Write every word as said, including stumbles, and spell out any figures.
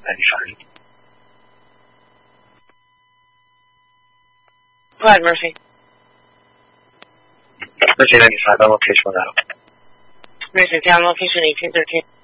ninety-five. Go ahead, Murphy. Murphy ninety-five, on location without. Murphy, down location eighteen thirteen.